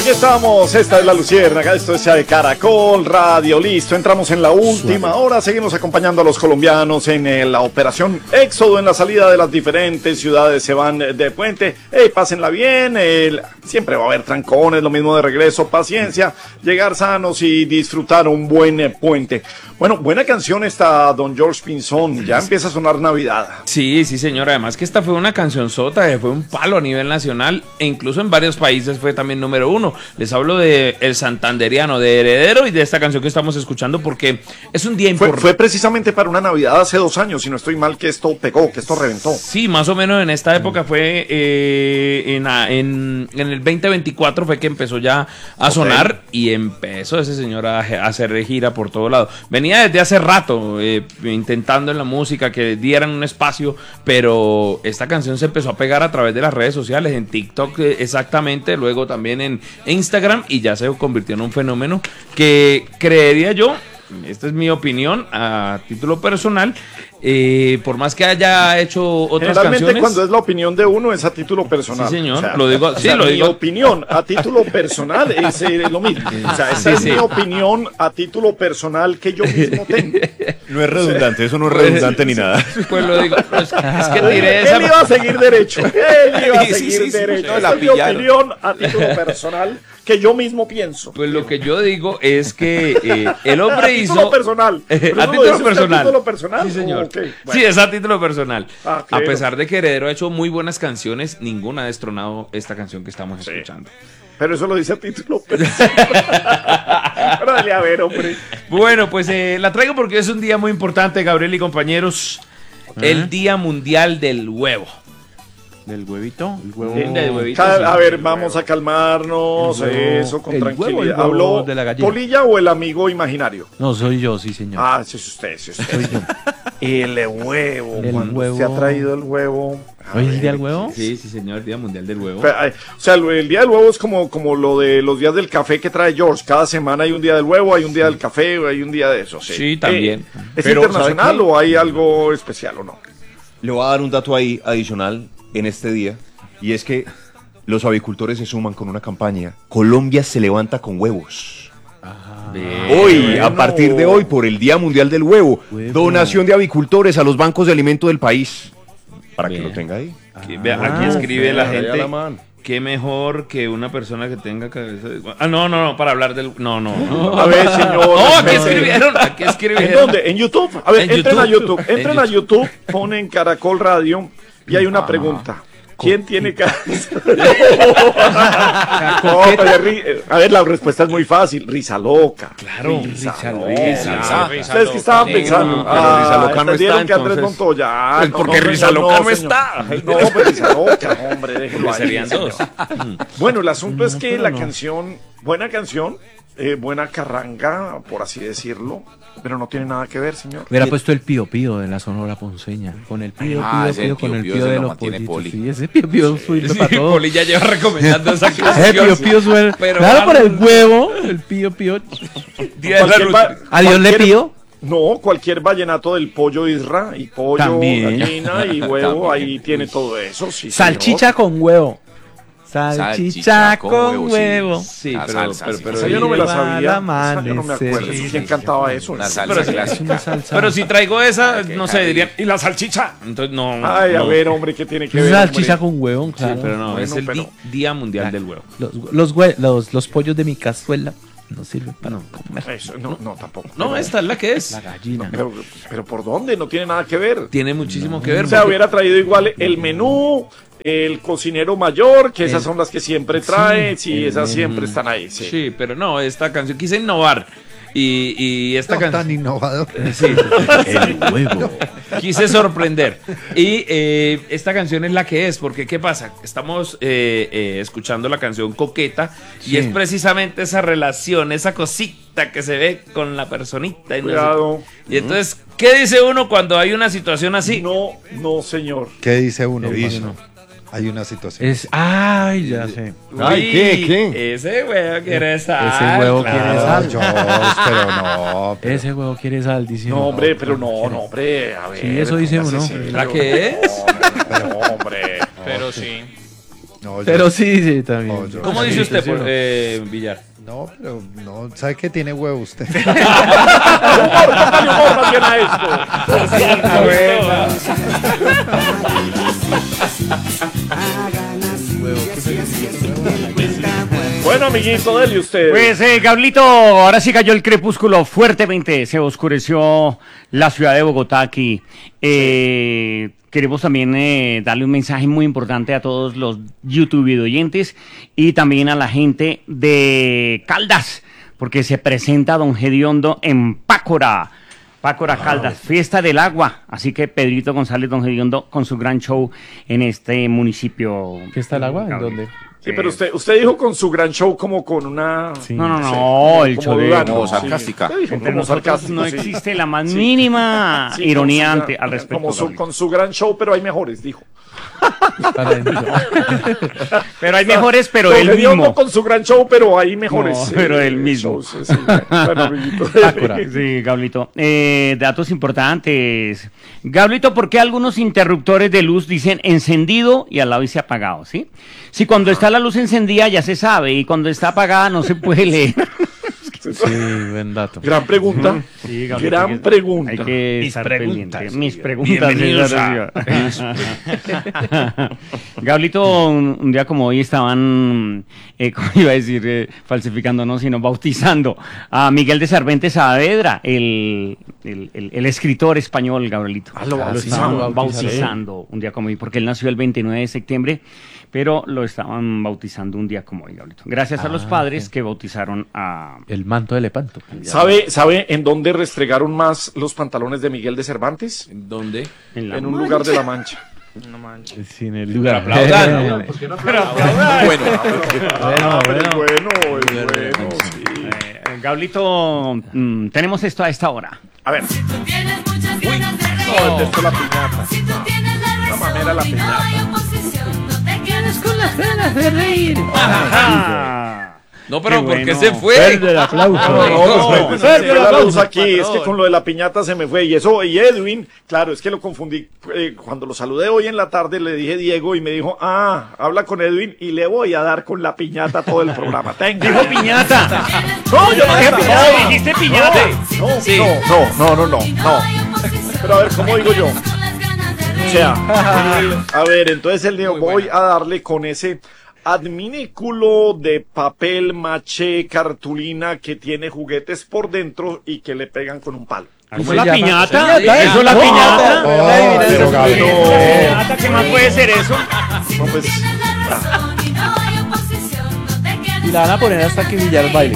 Aquí estamos, esta es La Luciérnaga, esto es de Caracol Radio, listo, entramos en la última hora, seguimos acompañando a los colombianos en la operación Éxodo, en la salida de las diferentes ciudades, se van de puente, pásenla bien, siempre va a haber trancones, lo mismo de regreso, paciencia, llegar sanos y disfrutar un buen puente. Bueno, buena canción esta, don George Pinzón, ya empieza a sonar Navidad. Sí, sí señor, además que esta fue una cancionzota, fue un palo a nivel nacional e incluso en varios países fue también número uno. Les hablo de El Santanderiano, de Heredero y de esta canción que estamos escuchando porque es un día importante. Fue precisamente para una Navidad hace 2 años, si no estoy mal, que esto pegó, que esto reventó. Sí, más o menos en esta época fue en el 2024 fue que empezó ya a sonar y empezó ese señor a hacer gira por todo lado. Venía desde hace rato intentando en la música que dieran un espacio, pero esta canción se empezó a pegar a través de las redes sociales, en TikTok exactamente, luego también en Instagram y ya se convirtió en un fenómeno que creería yo, esta es mi opinión a título personal, por más que haya hecho otras canciones. Cuando es la opinión de uno es a título personal. Sí, señor, o sea, lo digo. Sí, lo mi digo. opinión a título personal es lo mismo. O sea, esa es mi opinión a título personal que yo mismo tengo. No es redundante, eso no es redundante ni nada. Pues lo digo. Es que tiré esa. Él iba a seguir derecho. Él iba a seguir derecho. Esa es mi opinión a título personal que yo mismo pienso. Pues lo que yo digo es que el hombre hizo. A título personal. A título personal. ¿A título personal? Sí, señor. Okay, bueno. Sí, es a título personal. Claro. A pesar de que Heredero ha hecho muy buenas canciones, ninguna ha destronado esta canción que estamos escuchando. Pero eso lo dice a título personal. Pero dale a ver, hombre. Bueno, pues la traigo porque es un día muy importante, Gabriel y compañeros. El Día Mundial del Huevo. ¿Del huevito? El huevo. Del huevito, A ver, vamos a calmarnos, eso, con tranquilidad. ¿Habló de la gallina. Polilla o el amigo imaginario? No, soy yo, sí, señor. Ah, sí, es usted, sí, es usted. Soy yo. El huevo. El Cuando huevo. se ha traído el huevo. ¿Hoy es el día del huevo? Sí, sí, señor, el Día Mundial del Huevo. O sea, el día del huevo es como lo de los días del café que trae George. Cada semana hay un día del huevo, hay un día del café, hay un día de eso. Sí, también. ¿Es Pero, internacional ¿sabe qué? o hay algo especial o no? Le voy a dar un dato ahí adicional en este día, y es que los avicultores se suman con una campaña. Colombia se levanta con huevos. Hoy, bueno. a partir de hoy, por el Día Mundial del Huevo, donación de avicultores a los bancos de alimento del país. Para que Bien. lo tenga ahí. Aquí escribe la Vea gente. la mano. Qué mejor que una persona que tenga cabeza de... no, para hablar del... No. A ver, señor. No, aquí respete. escribieron. ¿En dónde? ¿En YouTube? A ver, En entren a YouTube. YouTube. Entren a YouTube, ponen Caracol Radio y hay una pregunta. ¿Quién tiene cabeza? No, pero a ver, la respuesta es muy fácil. Risa loca. Claro, Risa loca. ¿Ustedes qué estaban pensando? pero Risa loca no entendieron está, que Andrés entonces. Montoya. Pues porque Risa loca no señor. está. No, pues Risa loca, hombre, déjelo ahí. Serían señor. dos. Bueno, el asunto es que pero la no. canción, buena canción, buena carranga, por así decirlo, pero no tiene nada que ver, señor. Hubiera puesto el pío pío de la Sonora Ponceña. Con el pío pío, ese pío, con pío el pío pío se de lo los mantiene pollitos. Poli. Sí, ese pío pío sirve Sí, para todo. Poli ya lleva recomendando esa Ese canción. pío pío suena. Pero Claro, por el algo- huevo, el pío pío. Día de la Cualquier rutina. A Dios le cualquier- pío. No, cualquier vallenato del pollo Isra y pollo, También. gallina y huevo, También. ahí tiene todo eso, sí. Salchicha con huevo. Salchicha con huevo. Sí, La pero salsa, sí. Esa yo no me la sabía. Al Esa yo no me acuerdo. amanecer. ¿Quién cantaba eso? Una Es salsa Pero- clásica. una salsa. Pero si traigo esa, Ok, no sé, Javi. dirían, ¿y la salchicha? Entonces no. Ay, a no. ver, hombre, ¿qué tiene que ver? Salchicha hombre? con huevo, Sí, claro. pero no, Bueno, es el pero- Día Mundial del Huevo. Los pollos de mi cazuela no sirven para comer. Eso, no, tampoco. No, Pero- esta es la que es. La gallina. Pero ¿por dónde? No tiene nada que ver. Tiene muchísimo que ver. O sea, porque- hubiera traído igual el menú, el cocinero mayor, que esas son las que siempre trae, sí, esas siempre están ahí, sí. Sí, pero no, esta canción quise innovar. Y esta canción. Tan innovador. Sí, El huevo. quise sorprender. Y esta canción es la que es, porque ¿qué pasa? Estamos escuchando la canción Coqueta y Sí. es precisamente esa relación, esa cosita que se ve con la personita. Y, no sé- Cuidado. y entonces, ¿qué dice uno cuando hay una situación así? No, señor. ¿Qué dice uno? ¿Qué dice? Pablo? Hay una situación. Es. Ay, ya sé. Ay, ¿qué? Uy, ese huevo quiere sal. Ese huevo quiere No, sal. George, pero no. pero- Ese huevo quiere sal, dice No, uno. hombre, pero no, hombre, a ver. Sí, eso dice póngase uno. serio. ¿La qué es? No, hombre. Pero sí. No, Pero sí, también. No, yo- ¿Cómo Sí, dice usted, sí, no. Villar? No, pero no, ¿sabe que tiene huevo usted? Póngale humor más bien a esto. Bueno, amiguito, dele usted. Pues, Gablito, ahora sí cayó el crepúsculo fuertemente, se oscureció la ciudad de Bogotá aquí. Queremos también darle un mensaje muy importante a todos los YouTube oyentes y también a la gente de Caldas, porque se presenta Don Gediondo en Pácora. Pácora, Caldas, Fiesta del Agua. Así que Pedrito González, Don Gediondo, con su gran show en este municipio. ¿Fiesta del agua? ¿En dónde? Sí, pero usted dijo con su gran show como con una... Sí. No, el como show de... dudando, como sí. sarcástica. Usted dijo Entre como nosotros sarcástico, no sí. existe la más mínima Sí, ironía con su al respecto. Como Gabriel. con su gran show, pero hay mejores, dijo. Para adentro. Pero hay mejores, pero Don él Gediondo mismo. con su gran show, pero hay mejores. No, pero él mismo. shows, sí. Bueno, amiguito. Pácora. Sí, Gablito. Datos importantes. Gablito, ¿por qué algunos interruptores de luz dicen encendido y al lado dice apagado? ¿Sí? Si cuando está la luz encendida ya se sabe y cuando está apagada no se puede leer. Sí, buen dato. Gran pregunta. Sí, Gablito, Gran pregunta. Hay que Mis estar preguntas, pendiente. Mis Silvio. preguntas. Bienvenidos Silvio. Gablito, un día como hoy estaban, ¿cómo iba a decir? Falsificando, no, sino bautizando a Miguel de Cervantes Saavedra, el escritor español, Gabrielito. Lo estaban bautizaron. bautizando un día como hoy, porque él nació el 29 de septiembre, pero lo estaban bautizando un día como hoy, Gabrielito. Gracias a los padres que bautizaron a... El manto de Lepanto. ¿Sabe en dónde restregaron más los pantalones de Miguel de Cervantes? ¿Dónde? En un lugar de la Mancha. Sin el lugar. Aplaudan, ¿no? Bueno, Bueno, sí. Gablito, tenemos esto a esta hora. A ver, Si tú tienes muchas ganas de reír, no, detesto la piñata. si tú tienes la mamera la razón y no piñata. hay oposición, no te quedes con las ganas de reír. No, pero Qué ¿por qué bueno. se fue? el aplauso. No, se me fue la luz aquí, es que con lo de la piñata se me fue. Y eso, y Edwin, claro, es que lo confundí. Cuando lo saludé hoy en la tarde le dije Diego y me dijo, habla con Edwin y le voy a dar con la piñata todo el programa. Tenga. Dijo piñata. No, yo no dije piñata. No, dijiste piñata. No, Sí. no. Pero a ver, ¿cómo digo yo? O sea, a ver, entonces él dijo, voy a darle con ese adminículo de papel maché cartulina que tiene juguetes por dentro y que le pegan con un palo. ¿Eso es la piñata? Piñata. ¿Eso es la piñata? Pero, Gabriel, ¿Piñata? ¿Qué más puede ser eso? no, pues, Y la van a poner hasta que Villar baile.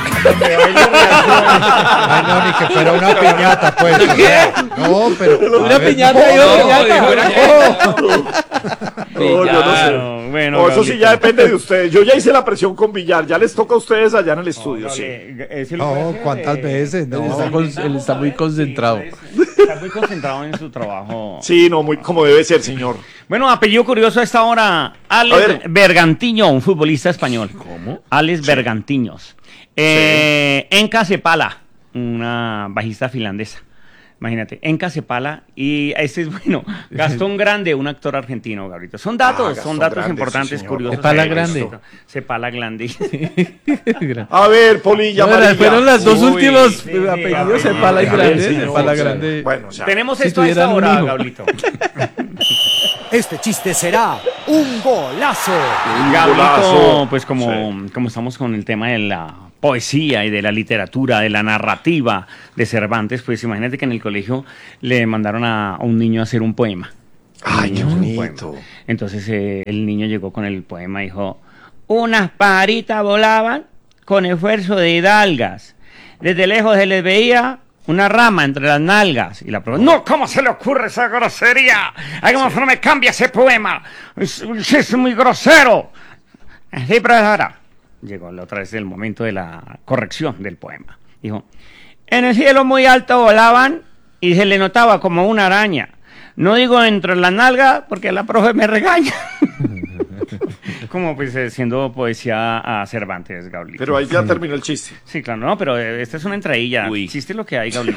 Ay, no, ni que fuera una piñata, pues. No, pero. Una piñata y No, una dijo, piñata. no, yo no sé. Bueno, No, eso sí Gablito. ya depende de ustedes. Yo ya hice la presión con Villar, ya les toca a ustedes allá en el estudio, sí. No, ¿cuántas veces? Él No. él está muy concentrado. Está muy concentrado en su trabajo. Sí, no, muy como debe ser, señor. Bueno, apellido curioso a esta hora. A Alex ver. Bergantiño, un futbolista español. ¿Cómo? Alex Bergantiños. Enka Cepala, una bajista finlandesa. Imagínate, Enka Cepala y este es bueno, Gastón Grande, un actor argentino, Gabrielito. Son datos Gastón datos Grande, importantes, sí, señor. curiosos. Cepala Grande. Cepala Grande. A ver, Polilla, Bueno, amarilla. fueron las dos Uy, últimos sí, apellidos, sí, Cepala y sí, Grande. sí, Cepala sí. Grande. Bueno, ya. Tenemos Si esto a esta tuvieran un hora, hijo. Gablito. Este chiste será un golazo. Gablito, golazo. pues como estamos con el tema de la poesía y de la literatura, de la narrativa de Cervantes, pues imagínate que en el colegio le mandaron a un niño a hacer un poema. Ay, qué Un poema. bonito. Entonces el niño llegó con el poema y dijo, unas pajaritas volaban con esfuerzo de hidalgas. Desde lejos se les veía una rama entre las nalgas. Y la profesora, no, ¿cómo se le ocurre esa grosería? Ay, ¿cómo no me cambia ese poema? Es muy grosero. Sí, profesora. Llegó otra vez el momento de la corrección del poema. Dijo, en el cielo muy alto volaban y se le notaba como una araña. No digo entre las nalgas porque la profe me regaña. como pues siendo poesía a Cervantes, Gaulito. Pero ahí ya terminó el chiste. Sí, claro, no, pero esta es una entradilla. Uy. Chiste lo que hay, Gaulito.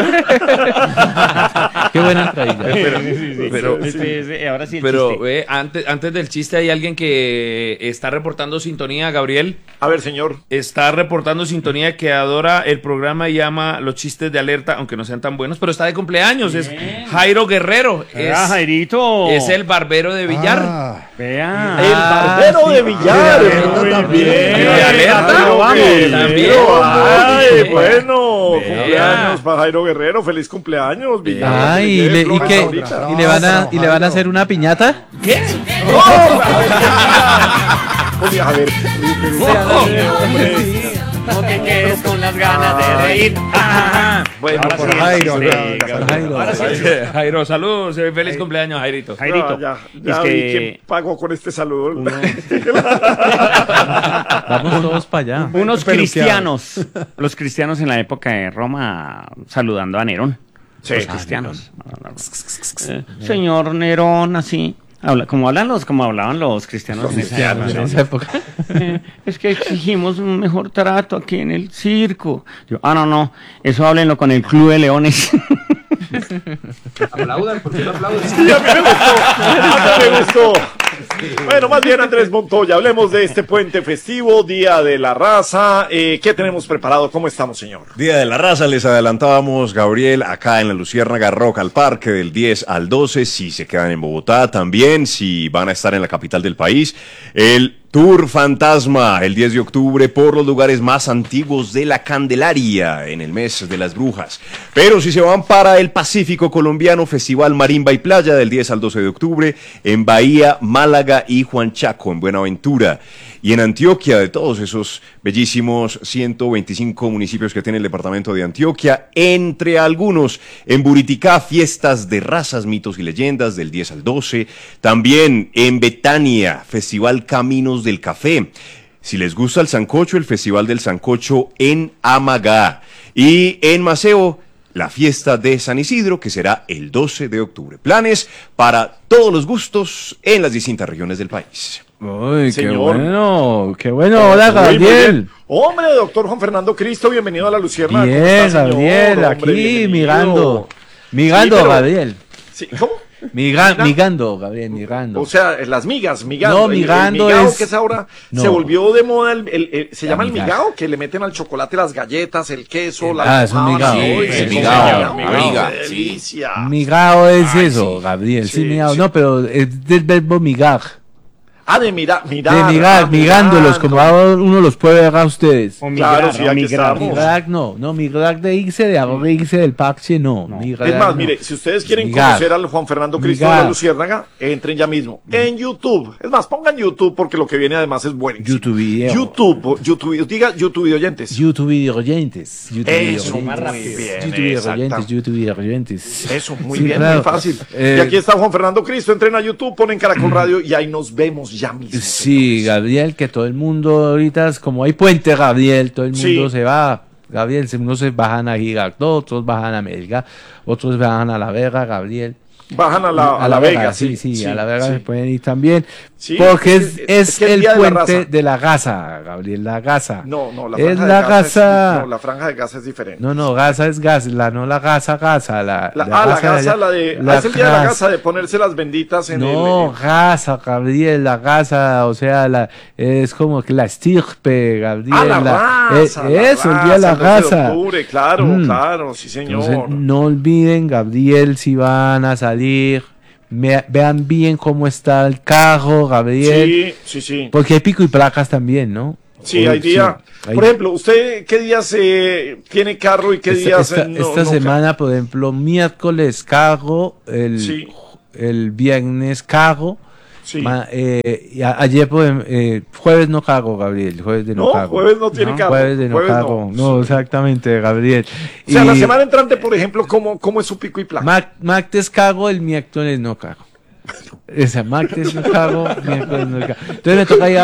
Qué buena entradilla. Pero, Ahora sí el pero chiste. antes del chiste hay alguien que está reportando sintonía, Gabriel. A ver, señor. Está reportando sintonía que adora el programa y ama los chistes de alerta, aunque no sean tan buenos, pero está de cumpleaños. Es Jairo Guerrero. Jairito. Es el barbero de Villar. Ah, Vea. El barbero de Villar. Alerta también. De Alerta, Jairo vamos, Guerrero. también. Ay, Bien. bueno, Vea. cumpleaños para Jairo Guerrero. Feliz cumpleaños, Villar. Ah, Que y lleve le, y, flores qué, ahorita. y le van a hacer una piñata. Oye, a ver. No te quedes con las ganas de reír. Bueno, Ahora por sí, Jairo, sí, Jairo. Gabriel. Ahora sí. Jairo, saludos. Feliz cumpleaños, Jairito. Jairito. Ya es vi que quién pagó con este saludo. Vamos todos para allá. unos cristianos, los cristianos en la época de Roma saludando a Nerón. Sí. Los cristianos. Señor Nerón, así. Como hablaban los cristianos en esa época. En esa época. Es que exigimos un mejor trato aquí en el circo. Yo, no, eso háblenlo con el Club de Leones. Aplaudan, ¿por qué no aplauden? Sí, a mí me gustó. Bueno, más bien Andrés Montoya, hablemos de este puente festivo, Día de la Raza. ¿Qué tenemos preparado? ¿Cómo estamos, señor? Día de la Raza, les adelantábamos, Gabriel, acá en la Luciérnaga Rock al Parque del 10 al 12, si se quedan en Bogotá también, si van a estar en la capital del país. El Tour Fantasma, el 10 de octubre, por los lugares más antiguos de la Candelaria, en el mes de las brujas. Pero si se van para el Pacífico colombiano, Festival Marimba y Playa, del 10 al 12 de octubre, en Bahía, Málaga y Juanchaco, en Buenaventura. Y en Antioquia, de todos esos bellísimos 125 municipios que tiene el departamento de Antioquia, entre algunos, en Buriticá, fiestas de razas, mitos y leyendas, del 10 al 12. También en Betania, Festival Caminos del Café. Si les gusta el sancocho, el Festival del Sancocho en Amagá. Y en Maceo, la fiesta de San Isidro, que será el 12 de octubre. Planes para todos los gustos en las distintas regiones del país. Uy, Señor. qué bueno. Hola, Muy bien. Gabriel. Hombre, doctor Juan Fernando Cristo, bienvenido a la Luciérnaga. ¿Cómo Bien, está, señor? Gabriel, Hombre, aquí bienvenido. migando, Sí, pero- Gabriel. Sí, ¿cómo? Migando, Gabriel, migando. O sea, las migas, migando. No, migando el migao es- que es ahora, No. se volvió de moda, se llama el migaja. migao, que le meten al chocolate las galletas, el queso, la es un almojábana. migao. Uy, Sí, sí, el migao, señor, amiga, qué sí. delicia. Migao es Ay, eso, sí. Gabriel. Sí, Sí, migao. sí. No, pero es del verbo migar. De mirar. De migar, migándolos, como ahora uno los puede ver a ustedes. O Claro, migrar, sí, o aquí migrar. estamos. Migrar no, migrar de irse, de abrirse del parche, no. Migrar, Es más, no. mire, si ustedes quieren Migar. conocer al Juan Fernando Cristo de Migar. la Luciérnaga, entren ya mismo en YouTube. Es más, pongan YouTube porque lo que viene además es buenísimo. YouTube video. YouTube, diga YouTube video oyentes. YouTube video oyentes. Eso, muy bien, YouTube video exacto. oyentes, YouTube video oyentes. Eso, muy Sí, bien, claro. muy fácil. Eh, Y aquí está Juan Fernando Cristo, entren a YouTube, ponen Caracol Radio y ahí nos vemos ya mismo. Sí, Gabriel, que todo el mundo ahorita, es como hay puente, Gabriel, todo el mundo Sí. se va. Gabriel, unos se bajan a Girardot, otros bajan a Melga, otros bajan a La Vega, Gabriel. Bajan a la Vega, sí, a La Vega sí. se pueden ir también. Sí, porque es es que el el Día de la puente Raza. de la Gaza, Gabriel, la Gaza. No, la es franja la de Gaza. no, la franja de Gaza es diferente. No, Gaza es Gaza, no la Gaza. La Gaza, allá. la de. La es el día de la Gaza. Gaza de ponerse las benditas en No, Gaza, Gabriel, la Gaza, o sea, es como que la estirpe, Gabriel. la raza. Eso, el día de la el 12 de Gaza. octubre, claro, Mm. claro, sí, señor. Entonces, no olviden, Gabriel, si van a salir, vean bien cómo está el carro, Gabriel. Sí. Porque hay pico y placas también, ¿no? Sí, hay día. hay- Por ejemplo, ¿usted qué días tiene carro y qué días no? esta semana, por ejemplo, miércoles carro, Sí. el viernes carro. Sí. Y ayer, jueves no cago, Gabriel. Jueves de no, No, cago. jueves no tiene cargo. Jueves de no Jueves cago. no. No, exactamente, Gabriel. O sea, la semana entrante, por ejemplo, ¿cómo es su pico y placa? Martes cago, el miércoles no cago. Esa martes no cago, miércoles no cago. Entonces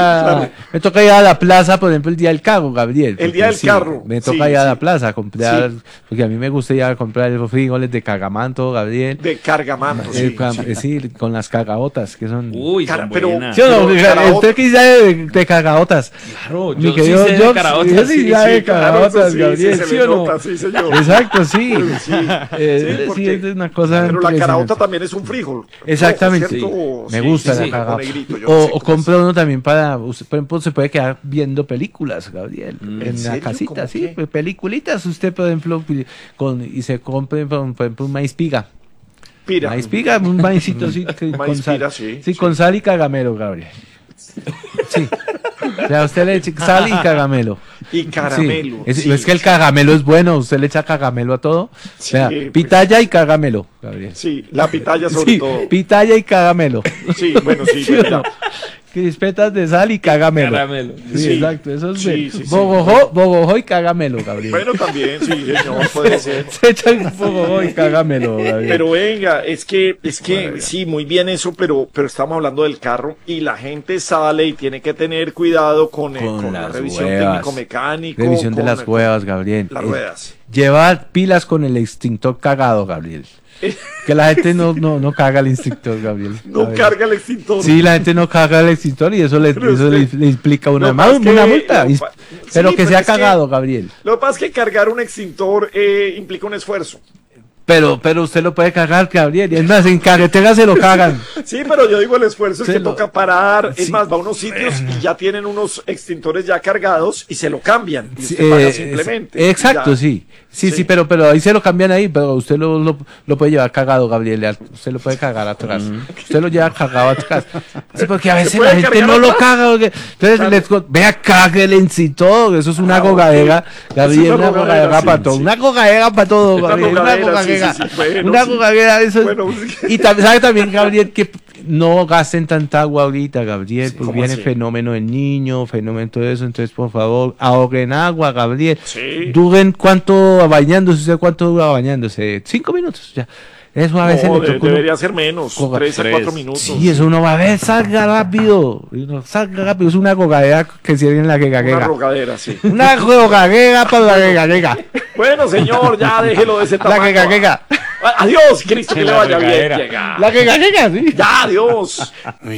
me toca ir a la plaza, por ejemplo, el día del carro, Gabriel. El día del carro. Me toca ir a la sí. plaza a comprar, Sí. porque a mí me gusta ir a comprar los frijoles de cagamanto, Gabriel. De cargamanto, sí. Sí, con las cagaotas, que son... Uy, Cara, son pero- buenas. ¿Sí o no? pero caraota- ¿Usted qué sabe de cagaotas? Claro, Mi yo sí querido sé de Jox, caraotas, yo sí sí, sabe de claro, cagaotas, eso sí, Gabriel, se ¿sí le o no? nota, sí, señor. Exacto, sí. Sí, Sí, es una cosa pero la impresionante. caraota también es un frijol. Exactamente. Rojo, ¿cierto? Me Sí, gusta sí, la sí, cagada. con negrito, yo O, no sé o cómo compra es. uno también para, usted, por ejemplo, se puede quedar viendo películas, Gabriel, ¿En en la serio? casita, ¿Cómo sí, qué? pues, peliculitas, usted, por ejemplo, y se compre, por ejemplo, un maíz piga. Pira. Maíz piga, un maízito así, Maíz con sal, pira, sí, sí, sí. con sal y cagamelo, Gabriel. Sí. O sea, usted le echa sal y cagamelo. Y caramelo. Sí. Es, sí, es que el sí. cagamelo es bueno, usted le echa cagamelo a todo. Sí, O sea, pues. pitaya y cagamelo, Gabriel. Sí, la pitaya sobre Sí, todo. pitaya y cagamelo. Sí, bueno, sí, ¿Sí o mira. no? Crispetas de sal y cagamelo. Caramelo. Sí, Sí. exacto. Eso es Sí, de sí, sí. bogojó y cagamelo, Gabriel. Bueno, también, sí, señor, puede ser. Se echa un bogojó y cagamelo, Gabriel. Pero venga, es que sí, muy bien eso, pero estamos hablando del carro y la gente sale y tiene que tener cuidado con la las revisión huevas. técnico-mecánico. Revisión de con las huevas, Gabriel. Las ruedas. Llevar pilas con el extintor cagado, Gabriel. Que la gente no caga el extintor, Gabriel. No ¿sabes? carga el extintor. Sí, la gente no caga el extintor y eso Pero es que- le implica una, Lo que pasa es que- una multa. lo pa- Pero sí, que pero sea es que- cagado, Gabriel. Lo que pasa es que cargar un extintor implica un esfuerzo. Pero usted lo puede cagar, Gabriel. Y es más, en carretera se lo cagan. Sí, pero yo digo el esfuerzo es Se que lo- toca parar. Es Sí. más, va a unos sitios y ya tienen unos extintores ya cargados y se lo cambian. Y Sí, usted paga simplemente. exacto, Ya. sí. Sí, Sí. pero ahí se lo cambian ahí, pero usted lo puede llevar cagado, Gabriel. Usted lo puede cagar atrás. Usted lo lleva cagado atrás. Sí, porque a veces puede la gente cargar no lo atrás? caga. Entonces, Claro. vea, cáguele en sí todo. Eso es una Ah, gogadera, ok. Gabriel. Es Una gogadera sí, para todo. sí. Una gogadera para todo, Una Gabriel. Una gogadera, sí, gogadera. sí, sí, bueno, Una sí. gogadera, eso es- Bueno, Y sabe también, Gabriel, que no gasten tanta agua ahorita, Gabriel, pues ¿cómo viene así? fenómeno del niño, fenómeno todo eso, entonces por favor, ahorren agua, Gabriel. Sí. Duren cuánto bañándose, ¿usted cuánto dura bañándose? 5 minutos, ya. Eso a veces No, le toca uno- debería ser menos, Coga- 3 a 4 minutos. Sí, eso uno va a ver, salga rápido. Salga rápido, es una gogadera que se viene en la Una regadera. rogadera, sí. Una gogadera para la regadera. Bueno, señor, ya déjelo de ese La tamaño. regadera. Adiós, Cristo, que le La vaya bien. regadera. Llega. La regadera, sí. Ya, adiós.